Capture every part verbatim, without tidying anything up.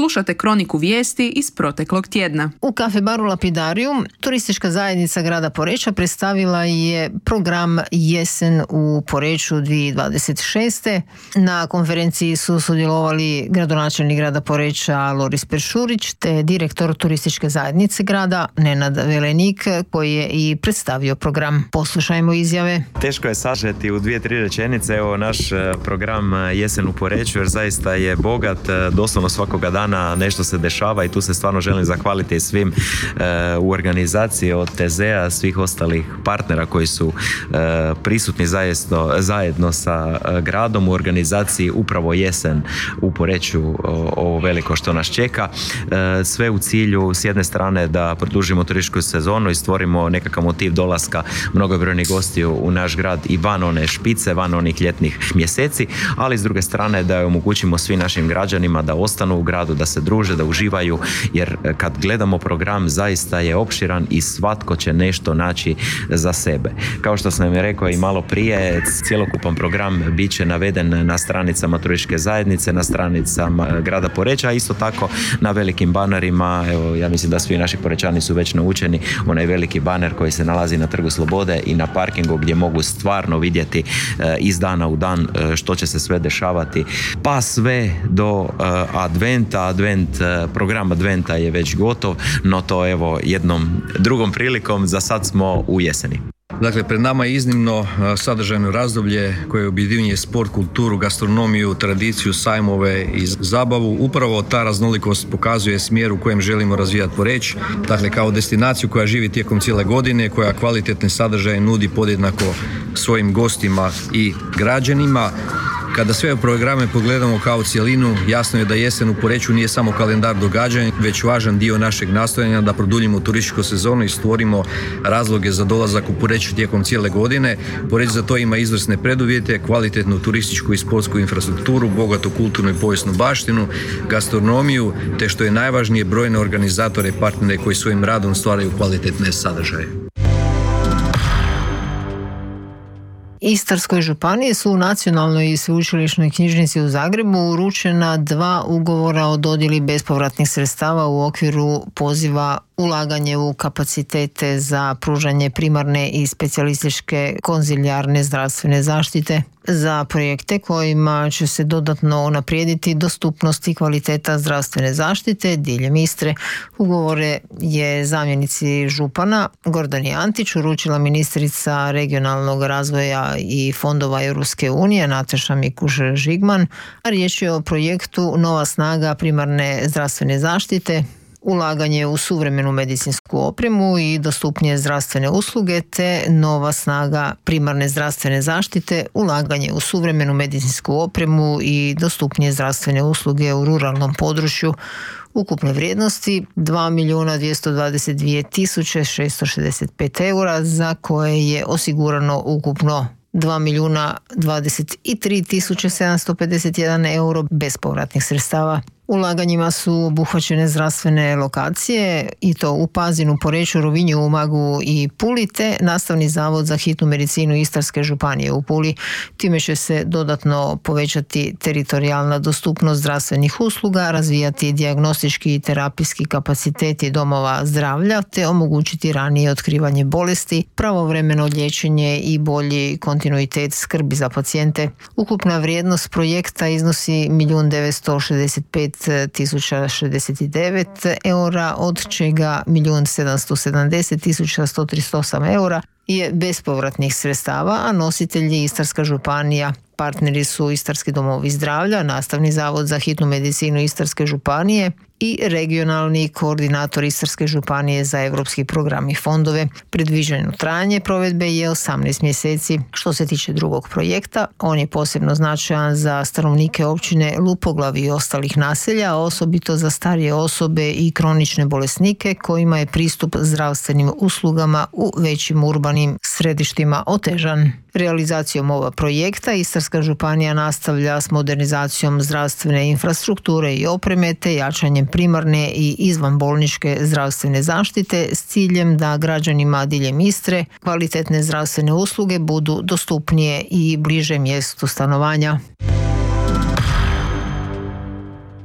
Slušate kroniku vijesti iz proteklog tjedna. U kafe baru Lapidarium turistička zajednica grada Poreča predstavila je program Jesen u Poreču dvije tisuće dvadeset šeste. Na konferenciji su sudjelovali gradonačelnik grada Poreča Loris Peršurić te direktor turističke zajednice grada Nenad Velenik, koji je i predstavio program. Poslušajmo izjave. Teško je sažeti u dvije, tri rečenice evo naš program Jesen u Poreču, jer zaista je bogat, doslovno svakoga dana nešto se dešava i tu se stvarno želim zahvaliti svim uh, u organizaciji od T Z A, svih ostalih partnera koji su uh, prisutni zajedno, zajedno sa uh, gradom u organizaciji upravo Jesen u Poreču, ovo veliko što nas čeka. Uh, sve u cilju s jedne strane da produžimo turističku sezonu i stvorimo nekakav motiv dolaska mnogobrojnih gostiju u naš grad i van one špice, van onih ljetnih mjeseci, ali s druge strane da omogućimo svim našim građanima da ostanu u gradu, da se druže, da uživaju, jer kad gledamo program zaista je opširan i svatko će nešto naći za sebe. Kao što sam je rekao i malo prije, cjelokupan program bit će naveden na stranicama turističke zajednice, na stranicama grada Poreča, a isto tako na velikim banerima. Evo, ja mislim da svi naši Porečani su već naučeni, onaj veliki baner koji se nalazi na Trgu Slobode i na parkingu gdje mogu stvarno vidjeti e, iz dana u dan e, što će se sve dešavati, pa sve do e, adventa. Advent, e, program adventa je već gotov, no to evo jednom drugom prilikom, za sad smo u jeseni. Dakle, pred nama je iznimno sadržajno razdoblje koje objedinjuje sport, kulturu, gastronomiju, tradiciju, sajmove i zabavu. Upravo ta raznolikost pokazuje smjer u kojem želimo razvijati Poreč. Dakle, kao destinaciju koja živi tijekom cijele godine, koja kvalitetne sadržaje nudi podjednako svojim gostima i građanima. Kada sve programe pogledamo kao cjelinu, jasno je da jesen u Poreču nije samo kalendar događanja, već važan dio našeg nastojanja da produljimo turističku sezonu i stvorimo razloge za dolazak u Poreč tijekom cijele godine. Poreč za to ima izvrsne preduvjete, kvalitetnu turističku i sportsku infrastrukturu, bogatu kulturnu i povijesnu baštinu, gastronomiju, te što je najvažnije brojne organizatore i partnere koji svojim radom stvaraju kvalitetne sadržaje. Istarskoj županiji su u Nacionalnoj i sveučilišnoj knjižnici u Zagrebu uručena dva ugovora o dodjeli bespovratnih sredstava u okviru poziva ulaganje u kapacitete za pružanje primarne i specijalističke konzilijarne zdravstvene zaštite za projekte kojima će se dodatno unaprijediti dostupnost i kvaliteta zdravstvene zaštite diljem Istre. Ugovore je zamjenici župana Gordani Antić uručila ministrica regionalnog razvoja i fondova Europske unije Nataša Mikuš-Žigman, a riječ je o projektu Nova snaga primarne zdravstvene zaštite, ulaganje u suvremenu medicinsku opremu i dostupnije zdravstvene usluge, te Nova snaga primarne zdravstvene zaštite, ulaganje u suvremenu medicinsku opremu i dostupnije zdravstvene usluge u ruralnom području, ukupne vrijednosti dva milijuna dvjesto dvadeset dvije tisuće šesto šezdeset pet eura, za koje je osigurano ukupno dva milijuna dvadeset tri tisuće sedamsto pedeset jedan euro bespovratnih sredstava. Ulaganjima su obuhvaćene zdravstvene lokacije i to u Pazinu, Poreču, Rovinju, Umagu i Puli, te Nastavni zavod za hitnu medicinu Istarske županije u Puli. Time će se dodatno povećati teritorijalna dostupnost zdravstvenih usluga, razvijati dijagnostički i terapijski kapaciteti domova zdravlja, te omogućiti ranije otkrivanje bolesti, pravovremeno liječenje i bolji kontinuitet skrbi za pacijente. Ukupna vrijednost projekta iznosi milijun devetsto šezdeset pet tisuća šezdeset devet eura, od čega milijun sedamsto sedamdeset tisuća sto trideset osam eura je bespovratnih sredstava, a nositelj je Istarska županija. Partneri su Istarski domovi zdravlja, Nastavni zavod za hitnu medicinu Istarske županije i regionalni koordinator Istarske županije za europski program i fondove. Predviđeno trajanje provedbe je osamnaest mjeseci. Što se tiče drugog projekta, on je posebno značajan za stanovnike općine Lupoglav i ostalih naselja, osobito za starije osobe i kronične bolesnike kojima je pristup zdravstvenim uslugama u većim urbanim središtima otežan. Realizacijom ovog projekta Istarska županija nastavlja s modernizacijom zdravstvene infrastrukture i opreme te jačanjem primarne i izvanbolničke zdravstvene zaštite s ciljem da građanima diljem Istre kvalitetne zdravstvene usluge budu dostupnije i bliže mjestu stanovanja.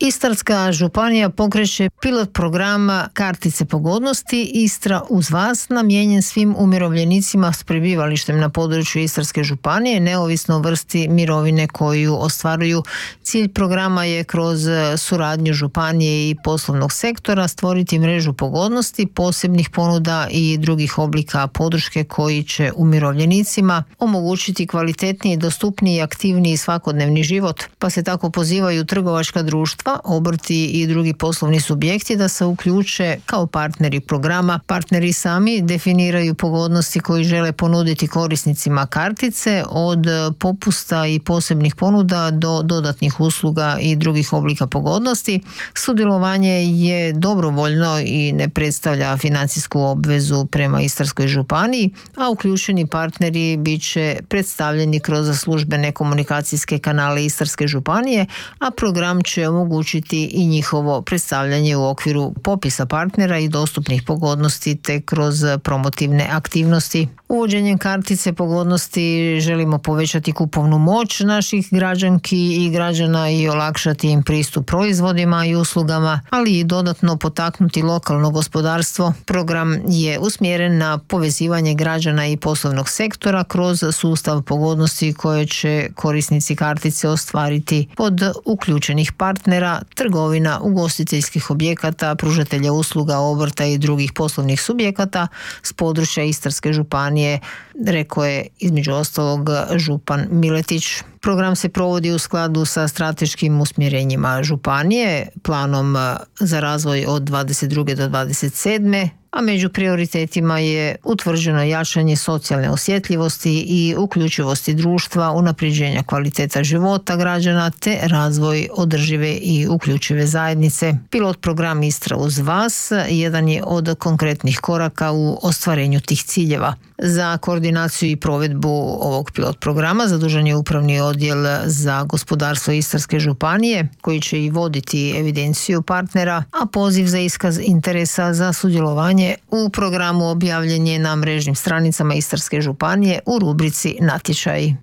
Istarska županija pokreće pilot programa Kartice pogodnosti Istra uz vas, namijenjen svim umirovljenicima s prebivalištem na području Istarske županije, neovisno o vrsti mirovine koju ostvaruju. Cilj programa je kroz suradnju županije i poslovnog sektora stvoriti mrežu pogodnosti, posebnih ponuda i drugih oblika podrške koji će umirovljenicima omogućiti kvalitetniji, dostupniji i aktivniji svakodnevni život, pa se tako pozivaju trgovačka društva, obrti i drugi poslovni subjekti da se uključe kao partneri programa. Partneri sami definiraju pogodnosti koji žele ponuditi korisnicima kartice, od popusta i posebnih ponuda do dodatnih usluga i drugih oblika pogodnosti. Sudjelovanje je dobrovoljno i ne predstavlja financijsku obvezu prema Istarskoj županiji, a uključeni partneri bit će predstavljeni kroz službene komunikacijske kanale Istarske županije, a program će omogućiti i njihovo predstavljanje u okviru popisa partnera i dostupnih pogodnosti te kroz promotivne aktivnosti. Uvođenjem kartice pogodnosti želimo povećati kupovnu moć naših građanki i građana i olakšati im pristup proizvodima i uslugama, ali i dodatno potaknuti lokalno gospodarstvo. Program je usmjeren na povezivanje građana i poslovnog sektora kroz sustav pogodnosti koje će korisnici kartice ostvariti od uključenih partnera, trgovina, ugostiteljskih objekata, pružatelja usluga, obrta i drugih poslovnih subjekata s područja Istarske županije, rekao je između ostalog župan Miletić. Program se provodi u skladu sa strateškim usmjerenjima županije, planom za razvoj od dvadeset druge do dvadeset sedme, a među prioritetima je utvrđeno jačanje socijalne osjetljivosti i uključivosti društva, unapređenja kvaliteta života građana te razvoj održive i uključive zajednice. Pilot program Istra uz vas jedan je od konkretnih koraka u ostvarenju tih ciljeva. Za koordinaciju i provedbu ovog pilot programa zadužen je upravni odjel za gospodarstvo Istarske županije, koji će i voditi evidenciju partnera, a poziv za iskaz interesa za sudjelovanje u programu objavljen je na mrežnim stranicama Istarske županije u rubrici Natječaji.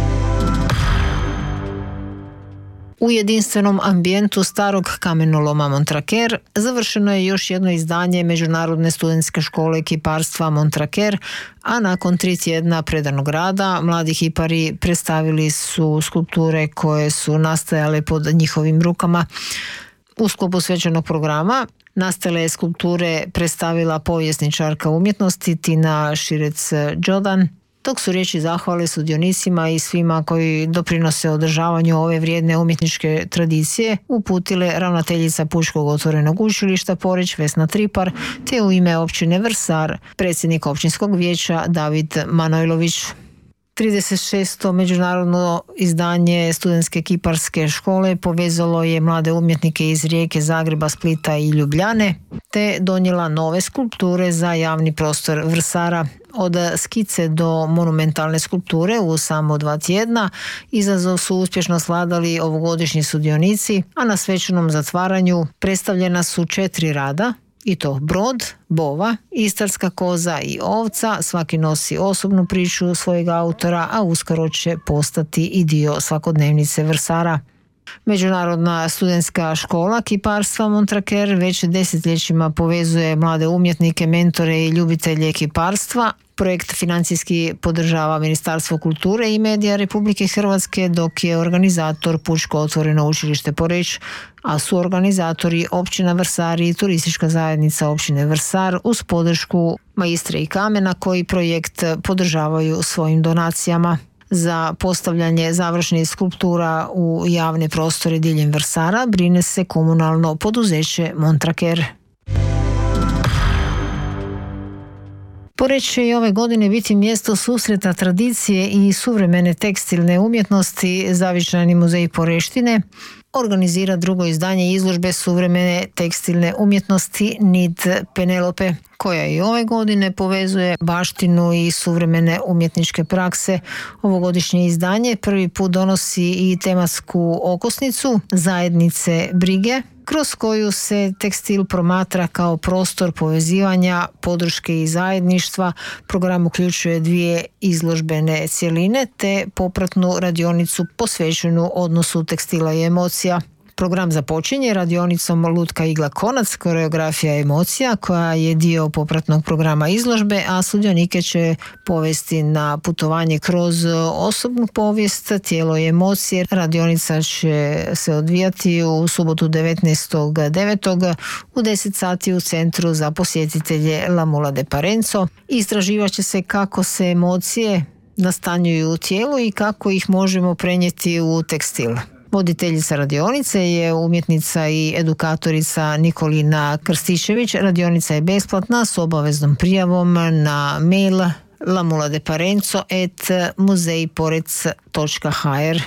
U jedinstvenom ambijentu starog kamenoloma Montraker završeno je još jedno izdanje Međunarodne studentske škole kiparstva Montraker, a nakon tri tjedna predanog rada mladi kipari predstavili su skulpture koje su nastajale pod njihovim rukama. U sklopu svečanog programa nastale skulpture predstavila povjesničarka umjetnosti Tina Širec-Đodan, dok su riječi zahvale sudionicima i svima koji doprinose održavanju ove vrijedne umjetničke tradicije uputile ravnateljica Pučkog otvorenog učilišta Poreč Vesna Tripar, te u ime općine Vrsar predsjednik općinskog vijeća David Manojlović. trideset šesto međunarodno izdanje studentske kiparske škole povezalo je mlade umjetnike iz Rijeke, Zagreba, Splita i Ljubljane, te donijela nove skulpture za javni prostor Vrsara. Od skice do monumentalne skulpture u samo dva tjedna izazov su uspješno sladali ovogodišnji sudionici, a na svečanom zatvaranju predstavljena su četiri rada, i to brod, bova, istarska koza i ovca. Svaki nosi osobnu priču svojeg autora, a uskoro će postati i dio svakodnevnice Vrsara. Međunarodna studentska škola kiparstva Montraker već desetljećima povezuje mlade umjetnike, mentore i ljubitelje kiparstva. Projekt financijski podržava Ministarstvo kulture i medija Republike Hrvatske, dok je organizator Pučko otvoreno učilište Poreč, a su organizatori općina Vrsar i turistička zajednica općine Vrsar uz podršku Maistre i Kamena, koji projekt podržavaju svojim donacijama. Za postavljanje završnih skulptura u javne prostore diljem Vrsara brine se komunalno poduzeće Montraker. Poreč će i ove godine biti mjesto susreta tradicije i suvremene tekstilne umjetnosti. Zavičajni muzej Poreštine organizira drugo izdanje izložbe suvremene tekstilne umjetnosti Nid Penelope, koja i ove godine povezuje baštinu i suvremene umjetničke prakse. Ovogodišnje izdanje prvi put donosi i tematsku okosnicu zajednice brige, kroz koju se tekstil promatra kao prostor povezivanja, podrške i zajedništva. Program uključuje dvije izložbene cjeline te popratnu radionicu posvećenu odnosu tekstila i emocija. Program započinje radionicom Lutka Igla Konac, koreografija emocija, koja je dio popratnog programa izložbe, a sudionike će povesti na putovanje kroz osobnu povijest, tijelo i emocije. Radionica će se odvijati u subotu devetnaestog devetog u deset sati u Centru za posjetitelje La Mula de Parenzo. Istraživat će se kako se emocije nastanjuju u tijelu i kako ih možemo prenijeti u tekstil. Voditeljica radionice je umjetnica i edukatorica Nikolina Krstičević. Radionica je besplatna s obaveznom prijavom na mail lamuladeparenzo at muzejporec točka ha er.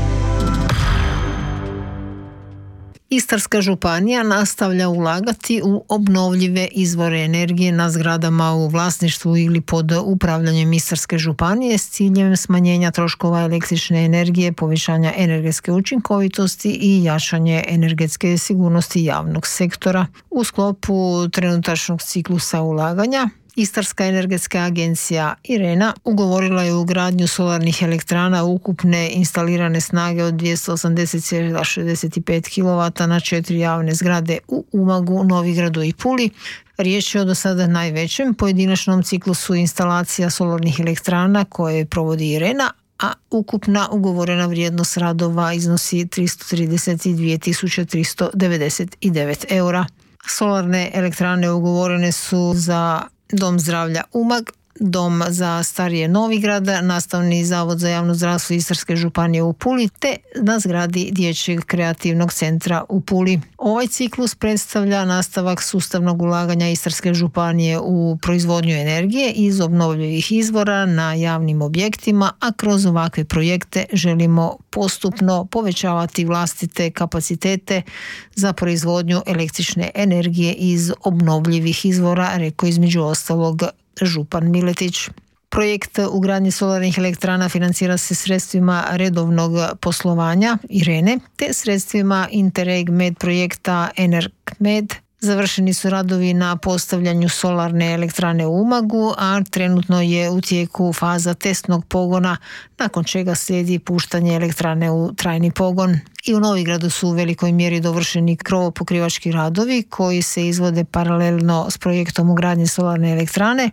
Istarska županija nastavlja ulagati u obnovljive izvore energije na zgradama u vlasništvu ili pod upravljanjem Istarske županije s ciljem smanjenja troškova električne energije, povećanja energetske učinkovitosti i jačanje energetske sigurnosti javnog sektora. U sklopu trenutačnog ciklusa ulaganja Istarska energetska agencija IRENA ugovorila je ugradnju solarnih elektrana ukupne instalirane snage od dvjesto osamdeset zarez šezdeset pet kilovata na četiri javne zgrade u Umagu, Novigradu i Puli. Riječ je o do sada najvećem pojedinačnom ciklusu instalacija solarnih elektrana koje provodi IRENA, a ukupna ugovorena vrijednost radova iznosi tristo trideset dvije tisuće tristo devedeset devet eura. Solarne elektrane ugovorene su za Dom zdravlja Umag, Dom za starije Novigrad, Nastavni zavod za javno zdravstvo Istarske županije u Puli te na zgradi Dječjeg kreativnog centra u Puli. Ovaj ciklus predstavlja nastavak sustavnog ulaganja Istarske županije u proizvodnju energije iz obnovljivih izvora na javnim objektima, a kroz ovakve projekte želimo postupno povećavati vlastite kapacitete za proizvodnju električne energije iz obnovljivih izvora, rekao između ostalog župan Miletić. Projekt ugradnje solarnih elektrana financira se sredstvima redovnog poslovanja IRENE te sredstvima Interreg Med projekta EnergMed. Završeni su radovi na postavljanju solarne elektrane u Umagu, a trenutno je u tijeku faza testnog pogona, nakon čega slijedi puštanje elektrane u trajni pogon. I u Novigradu su u velikoj mjeri dovršeni krovopokrivački radovi koji se izvode paralelno s projektom ugradnje solarne elektrane.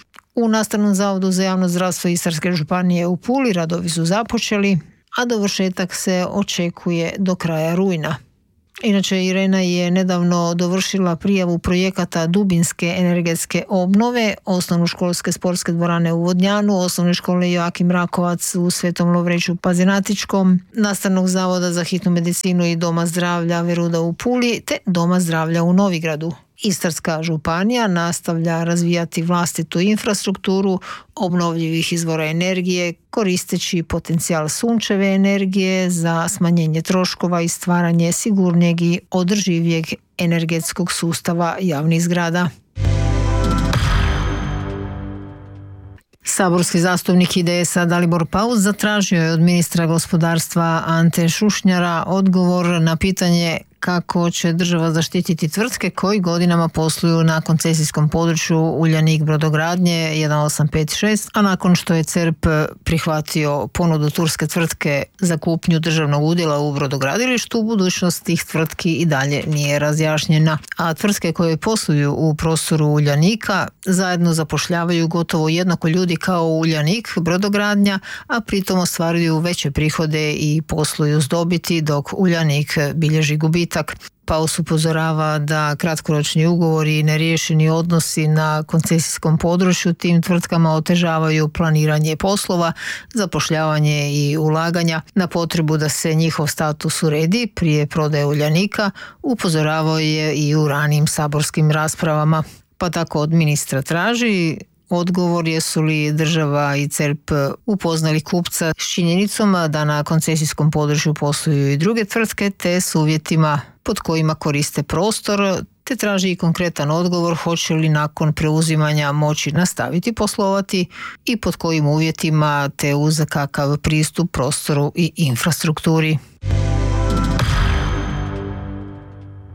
U Nastavnom zavodu za javno zdravstvo Istarske županije u Puli radovi su započeli, a dovršetak se očekuje do kraja rujna. Inače, IRENA je nedavno dovršila prijavu projekata dubinske energetske obnove osnovnoškolske sportske dvorane u Vodnjanu, osnovne škole Joakim Rakovac u Svetom Lovreću Pazinatičkom, Nastavnog zavoda za hitnu medicinu i Doma zdravlja Veruda u Puli te Doma zdravlja u Novigradu. Istarska županija nastavlja razvijati vlastitu infrastrukturu obnovljivih izvora energije koristeći potencijal sunčeve energije za smanjenje troškova i stvaranje sigurnijeg i održivijeg energetskog sustava javnih zgrada. Saborski zastupnik I D S-a Dalibor Paus zatražio je od ministra gospodarstva Ante Šušnjara odgovor na pitanje kako će država zaštititi tvrtke koji godinama posluju na koncesijskom području Uljanik brodogradnje jedan osam pet šest, a nakon što je C E R P prihvatio ponudu turske tvrtke za kupnju državnog udjela u brodogradilištu, budućnost tih tvrtki i dalje nije razjašnjena. A tvrtke koje posluju u prostoru Uljanika zajedno zapošljavaju gotovo jednako ljudi kao Uljanik brodogradnja, a pritom ostvaruju veće prihode i posluju s dobiti, dok Uljanik bilježi gubitak. Paus upozorava da kratkoročni ugovori i neriješeni odnosi na koncesijskom području tim tvrtkama otežavaju planiranje poslova, zapošljavanje i ulaganja. Na potrebu da se njihov status uredi prije prodaje Uljanika upozoravao je i u ranijim saborskim raspravama. Pa tako od ministra traži odgovor jesu li država i C E R P upoznali kupca s činjenicom da na koncesijskom području posluju i druge tvrtke te s uvjetima pod kojima koriste prostor, te traži i konkretan odgovor hoće li nakon preuzimanja moći nastaviti poslovati i pod kojim uvjetima te uz kakav pristup prostoru i infrastrukturi.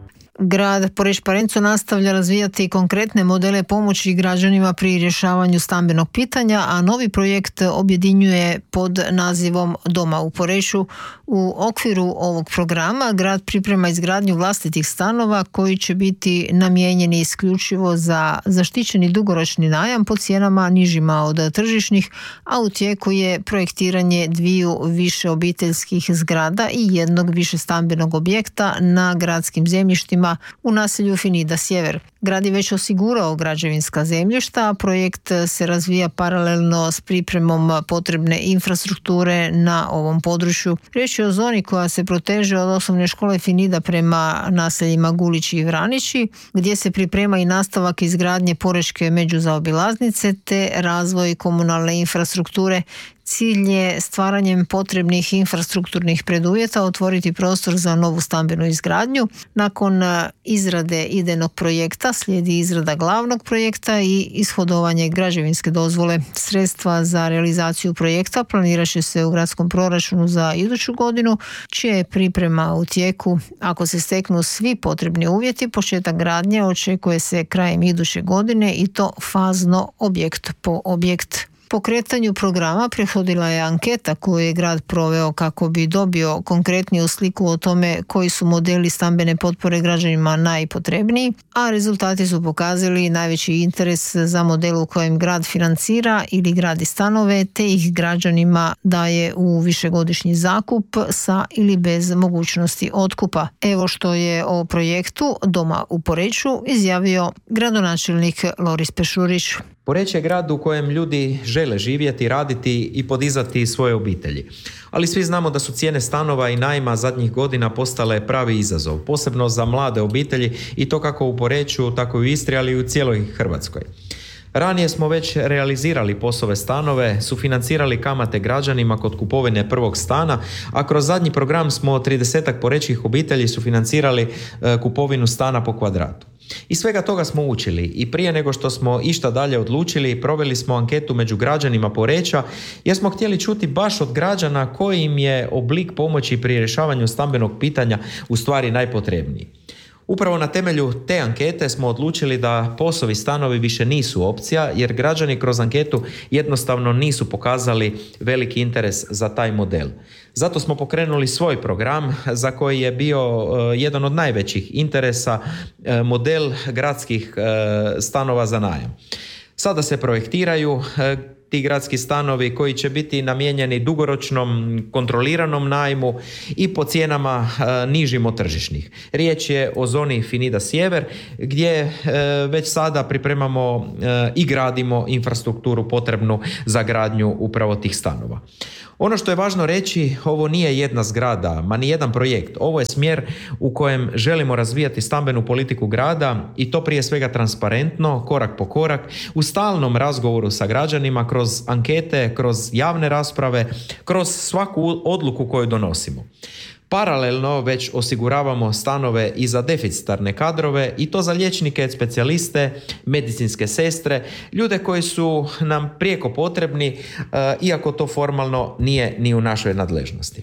Grad Poreč-Parenco nastavlja razvijati konkretne modele pomoći građanima pri rješavanju stambenog pitanja, a novi projekt objedinjuje pod nazivom Doma u Poreču. U okviru ovog programa grad priprema izgradnju vlastitih stanova koji će biti namijenjeni isključivo za zaštićeni dugoročni najam po cijenama nižima od tržišnih, a u tijeku je projektiranje dviju više obiteljskih zgrada i jednog više stambenog objekta na gradskim zemljištima u naselju Finida Sjever. Grad je već osigurao građevinska zemljišta, a projekt se razvija paralelno s pripremom potrebne infrastrukture na ovom području. Riječ je o zoni koja se proteže od osnovne škole Finida prema naseljima Gulići i Vranići, gdje se priprema i nastavak izgradnje porečke međuzaobilaznice te razvoj komunalne infrastrukture. Cilj je stvaranjem potrebnih infrastrukturnih preduvjeta otvoriti prostor za novu stambenu izgradnju. Nakon izrade idejnog projekta slijedi izrada glavnog projekta i ishodovanje građevinske dozvole. Sredstva za realizaciju projekta planirat će se u gradskom proračunu za iduću godinu, čija je priprema u tijeku. Ako se steknu svi potrebni uvjeti, početak gradnje očekuje se krajem iduće godine i to fazno, objekt po objekt. Pokretanju programa prethodila je anketa koju je grad proveo kako bi dobio konkretniju sliku o tome koji su modeli stambene potpore građanima najpotrebniji, a rezultati su pokazali najveći interes za model u kojem grad financira ili gradi stanove te ih građanima daje u višegodišnji zakup sa ili bez mogućnosti otkupa. Evo što je o projektu Doma u Poreču izjavio gradonačelnik Loris Pešurić. Poreč je grad u kojem ljudi žele živjeti, raditi i podizati svoje obitelji. Ali svi znamo da su cijene stanova i najma zadnjih godina postale pravi izazov, posebno za mlade obitelji i to kako u Poreču, tako i u Istri, ali i u cijeloj Hrvatskoj. Ranije smo već realizirali POS-ove stanove, sufinancirali kamate građanima kod kupovine prvog stana, a kroz zadnji program smo tridesetak porečkih obitelji sufinancirali e, kupovinu stana po kvadratu. I svega toga smo učili i prije nego što smo išta dalje odlučili, proveli smo anketu među građanima Poreča jer smo htjeli čuti baš od građana koji im je oblik pomoći pri rješavanju stambenog pitanja u stvari najpotrebniji. Upravo na temelju te ankete smo odlučili da POS-ovi stanovi više nisu opcija jer građani kroz anketu jednostavno nisu pokazali veliki interes za taj model. Zato smo pokrenuli svoj program za koji je bio uh, jedan od najvećih interesa uh, model gradskih uh, stanova za najam. Sada se projektiraju uh, ti gradski stanovi koji će biti namijenjeni dugoročnom kontroliranom najmu i po cijenama e, nižim od tržišnih. Riječ je o zoni Finida Sjever gdje e, već sada pripremamo e, i gradimo infrastrukturu potrebnu za gradnju upravo tih stanova. Ono što je važno reći, ovo nije jedna zgrada, ma ni jedan projekt. Ovo je smjer u kojem želimo razvijati stambenu politiku grada i to prije svega transparentno, korak po korak, u stalnom razgovoru sa građanima, kroz ankete, kroz javne rasprave, kroz svaku odluku koju donosimo. Paralelno već osiguravamo stanove i za deficitarne kadrove i to za liječnike, specijaliste, medicinske sestre, ljude koji su nam prijeko potrebni, iako to formalno nije ni u našoj nadležnosti.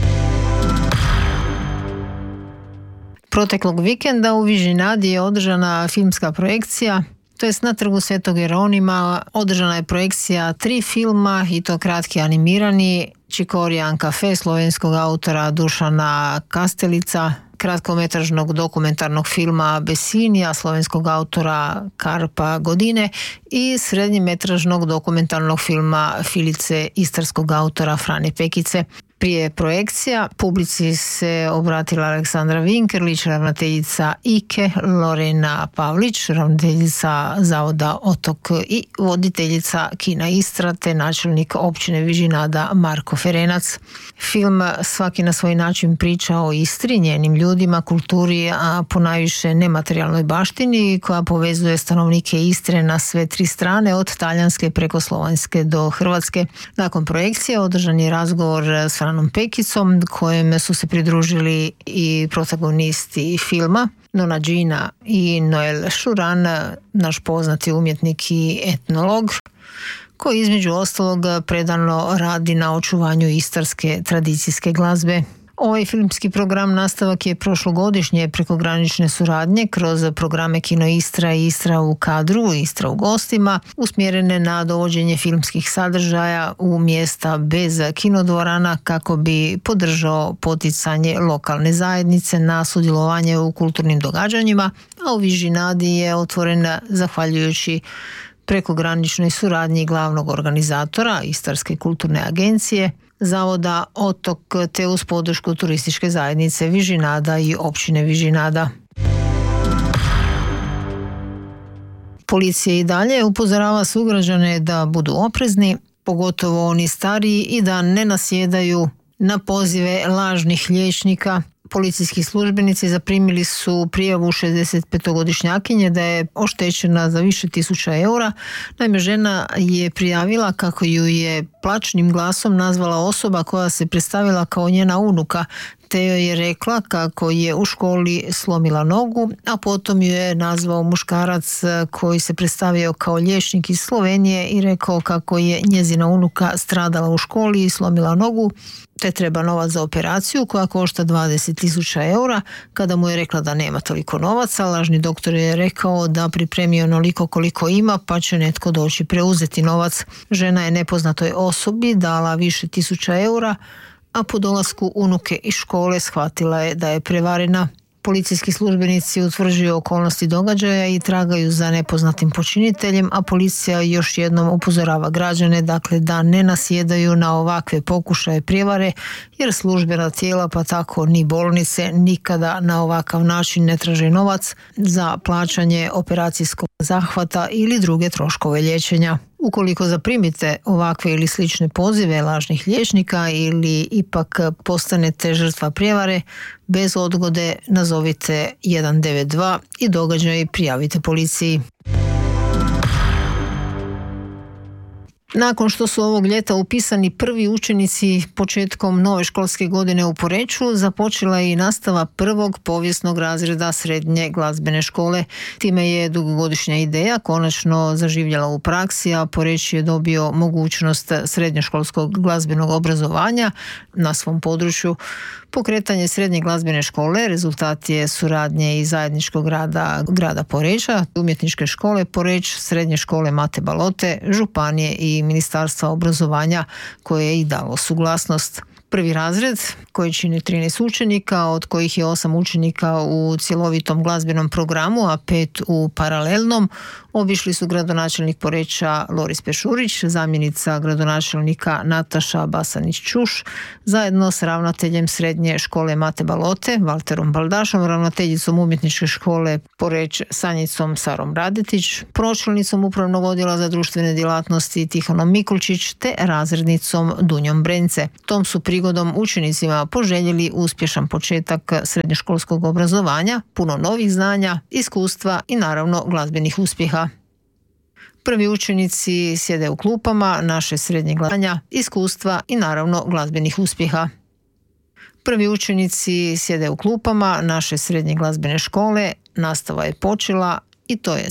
Proteklog vikenda u Vižinadi je održana filmska projekcija, to jest na trgu Svetog Jeronima održana je projekcija tri filma i to kratki animirani, Čikorijan kafe slovenskog autora Dušana Kastelica, kratkometražnog dokumentarnog filma Besinija slovenskog autora Karpa Godine i srednjemetražnog dokumentarnog filma Filice istarskog autora Frane Pekice. Prije projekcija publici se obratila Aleksandra Vinkerlić, ravnateljica Ike, Lorena Pavlić, ravnateljica Zavoda Otok i voditeljica Kina Istra, te načelnik općine Vižinada Marko Ferenac. Film svaki na svoj način priča o Istri, njenim ljudima, kulturi, a ponajviše nematerijalnoj baštini koja povezuje stanovnike Istre na sve tri strane, od talijanske preko slovenske do hrvatske. Nakon projekcije održan je razgovor s Franom Pekicom, kojem su se pridružili i protagonisti filma, Nona Gina i Noel Šuran, naš poznati umjetnik i etnolog, koji između ostalog predano radi na očuvanju istarske tradicijske glazbe. Ovaj filmski program nastavak je prošlogodišnje prekogranične suradnje kroz programe Kino Istra i Istra u kadru, Istra u gostima, usmjerene na dovođenje filmskih sadržaja u mjesta bez kinodvorana kako bi podržao poticanje lokalne zajednice na sudjelovanje u kulturnim događanjima, a u Vižinadi je otvorena zahvaljujući prekograničnoj suradnji glavnog organizatora Istarske kulturne agencije, Zavoda Otok te uz podršku turističke zajednice Vižinada i općine Vižinada. Policija i dalje upozorava sugrađane da budu oprezni, pogotovo oni stariji, i da ne nasjedaju na pozive lažnih liječnika. Policijski službenici zaprimili su prijavu šezdesetpetogodišnjakinje da je oštećena za više tisuća eura. Naime, žena je prijavila kako ju je plačnim glasom nazvala osoba koja se predstavila kao njena unuka, te joj je rekla kako je u školi slomila nogu, a potom ju je nazvao muškarac koji se predstavio kao liječnik iz Slovenije i rekao kako je njezina unuka stradala u školi i slomila nogu, te treba novac za operaciju koja košta dvadeset tisuća eura. Kada mu je rekla da nema toliko novaca, lažni doktor je rekao da pripremi onoliko koliko ima, pa će netko doći preuzeti novac. Žena je nepoznatoj osobi dala više tisuća eura, a po dolasku unuke iz škole shvatila je da je prevarena. Policijski službenici utvrđuju okolnosti događaja i tragaju za nepoznatim počiniteljem, a policija još jednom upozorava građane dakle da ne nasjedaju na ovakve pokušaje prijevare, jer službena tijela, pa tako ni bolnice, nikada na ovakav način ne traže novac za plaćanje operacijskog zahvata ili druge troškove liječenja. Ukoliko zaprimite ovakve ili slične pozive lažnih liječnika ili ipak postanete žrtva prijevare, bez odgode nazovite jedan devet dva i događaj prijavite policiji. Nakon što su ovog ljeta upisani prvi učenici početkom nove školske godine u Poreču, započela je i nastava prvog povijesnog razreda srednje glazbene škole. Time je dugogodišnja ideja konačno zaživjela u praksi, a Poreč je dobio mogućnost srednjoškolskog glazbenog obrazovanja na svom području. Pokretanje srednje glazbene škole rezultat je suradnje i zajedničkog rada grada Poreča, umjetničke škole Poreč, srednje škole Mate Balote, županije i Ministarstva obrazovanja koje je i dalo suglasnost. Prvi razred, koji čini trinaest učenika, od kojih je osam učenika u cjelovitom glazbenom programu, a pet u paralelnom, obišli su gradonačelnik Poreča Loris Pešurić, zamjenica gradonačelnika Nataša Basanić-Čuš, zajedno s ravnateljem srednje škole Mate Balote, Valterom Baldašom, ravnateljicom umjetničke škole Poreč Sanjicom Sarom Radetić, pročelnicom upravnog odjela za društvene djelatnosti Tihonom Mikulčić te razrednicom Dunjom Brence. Tom su prigodom učenicima poželjeli uspješan početak srednjoškolskog obrazovanja, puno novih znanja, iskustva i naravno glazbenih uspjeha. Prvi učenici sjede u klupama naše srednje glazbanja, iskustva i naravno glazbenih uspjeha. Prvi učenici sjede u klupama naše srednje glazbene škole, nastava je počela i to je